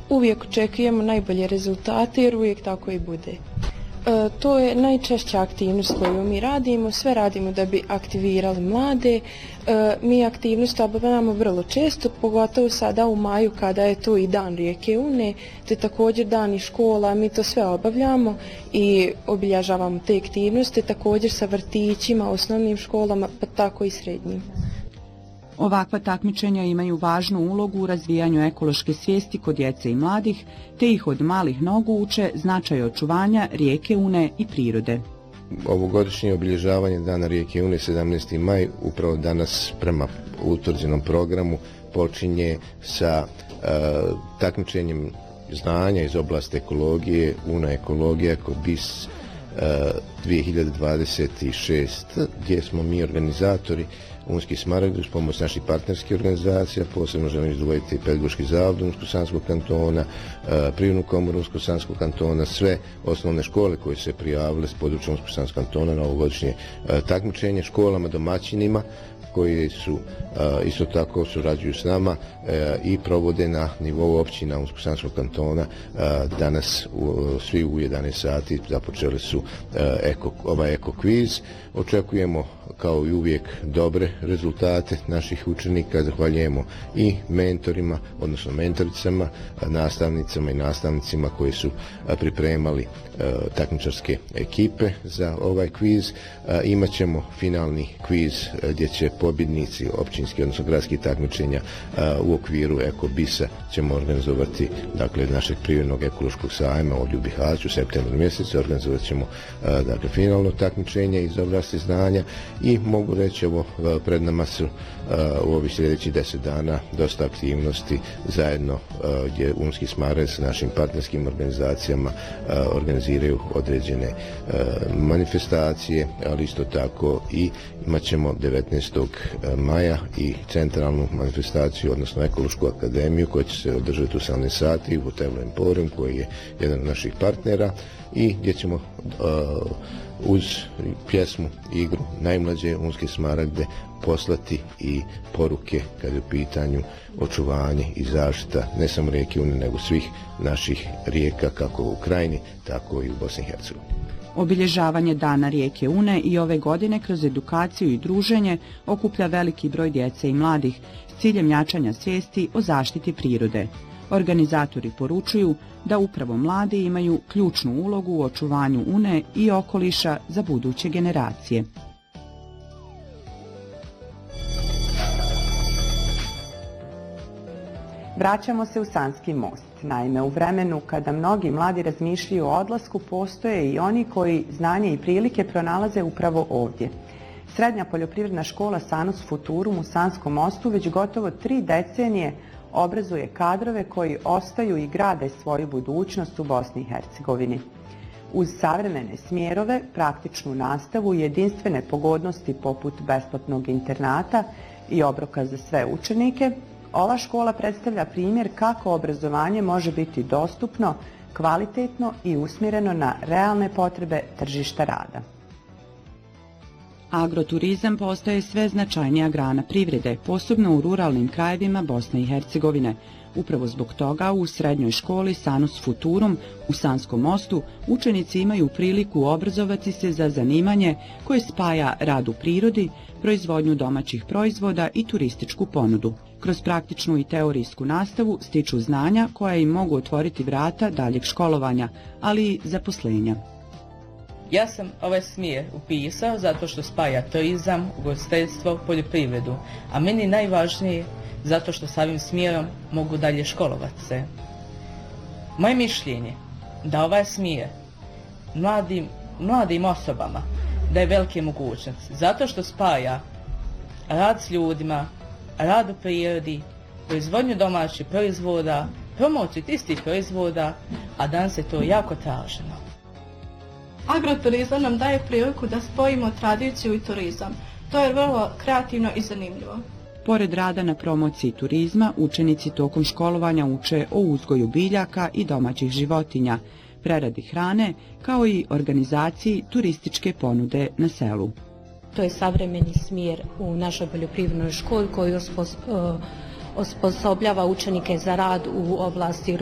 Uvijek očekujemo najbolje rezultate jer uvijek tako i bude. To je najčešća aktivnost koju mi radimo, sve radimo da bi aktivirali mlade. Mi aktivnosti obavljamo vrlo često, pogotovo sada u maju kada je to i dan rijeke Une, te također dan i škola, mi to sve obavljamo i obilježavamo te aktivnosti, također sa vrtićima, osnovnim školama, pa tako i srednjim. Ovakva takmičenja imaju važnu ulogu u razvijanju ekološke svijesti kod djece i mladih, te ih od malih nogu uče značaj očuvanja rijeke Une i prirode. Ovogodišnje obilježavanje Dana rijeke Une 17. maj upravo danas prema utvrđenom programu počinje sa takmičenjem znanja iz oblasti ekologije, Una ekologija kod BIS 2026, gdje smo mi organizatori Unski Smaragd uz pomoć naših partnerskih organizacija, posebno želim izdvojiti Pedagoški zavod Unsko-Sanskog kantona, Privrednu komoru Unsko-Sanskog kantona, sve osnovne škole koje se prijavile s područja Unsko-Sanskog kantona na ovogodišnje takmičenje, školama, domaćinima koji su isto tako surađuju s nama i provode na nivou općina Unsko-Sanskog kantona. Danas svi u 11 sati započeli su ovaj eko kviz. Očekujemo kao i uvijek dobre rezultate naših učenika, zahvaljujemo i mentorima, odnosno mentoricama, nastavnicama i nastavnicima koji su pripremali takmičarske ekipe za ovaj kviz. Imaćemo finalni kviz gdje će pobjednici općinskih, odnosno gradskih takmičenja u okviru Ekobisa ćemo organizovati, dakle, našeg privrednog ekološkog sajma ovdje u Bihaću u septembru mjesecu. Organizovat ćemo dakle, finalno takmičenje iz oblasti znanja i mogu reći, evo, pred nama su u ovih sljedećih 10 dana dosta aktivnosti zajedno gdje Unski Smaragd s našim partnerskim organizacijama organiziraju određene manifestacije, ali isto tako i imat ćemo 19. maja i centralnu manifestaciju, odnosno ekološku akademiju koja će se održati u 18 sati u hotelu Emporium koji je jedan od naših partnera i gdje ćemo uz pjesmu, igru najmlađe Unske Smaragde poslati i poruke kada je u pitanju očuvanje i zaštita ne samo rijeke Une nego svih naših rijeka kako u Krajini tako i u Bosni i Hercegovini. Obilježavanje Dana rijeke Une i ove godine kroz edukaciju i druženje okuplja veliki broj djece i mladih s ciljem jačanja svijesti o zaštiti prirode. Organizatori poručuju da upravo mladi imaju ključnu ulogu u očuvanju Une i okoliša za buduće generacije. Vraćamo se u Sanski most. Naime, u vremenu kada mnogi mladi razmišljaju o odlasku, postoje i oni koji znanje i prilike pronalaze upravo ovdje. Srednja poljoprivredna škola Sanus Futurum u Sanskom mostu već gotovo 3 decenije obrazuje kadrove koji ostaju i grade svoju budućnost u Bosni i Hercegovini. Uz savremene smjerove, praktičnu nastavu i jedinstvene pogodnosti poput besplatnog internata i obroka za sve učenike, ova škola predstavlja primjer kako obrazovanje može biti dostupno, kvalitetno i usmjereno na realne potrebe tržišta rada. Agroturizam postaje sve značajnija grana privrede, posebno u ruralnim krajevima Bosne i Hercegovine. Upravo zbog toga u srednjoj školi Sanus Futurum u Sanskom mostu učenici imaju priliku obrazovati se za zanimanje koje spaja rad u prirodi, proizvodnju domaćih proizvoda i turističku ponudu. Kroz praktičnu i teorijsku nastavu stiču znanja koja im mogu otvoriti vrata daljeg školovanja, ali i zaposlenja. Ja sam ovaj smjer upisao zato što spaja turizam, ugostiteljstvo, poljoprivredu, a meni najvažnije zato što s ovim smjerom mogu dalje školovati se. Moje mišljenje da ovaj smjer mladim osobama daje velike mogućnosti zato što spaja rad s ljudima, rad u prirodi, proizvodnju domaćih proizvoda, promociju istih proizvoda, a danas je to jako traženo. Agroturizam nam daje priliku da spojimo tradiciju i turizam. To je vrlo kreativno i zanimljivo. Pored rada na promociji turizma, učenici tokom školovanja uče o uzgoju biljaka i domaćih životinja, preradi hrane, kao i organizaciji turističke ponude na selu. To je savremeni smjer u našoj poljoprivrednoj školi koji osposobljava učenike za rad u oblasti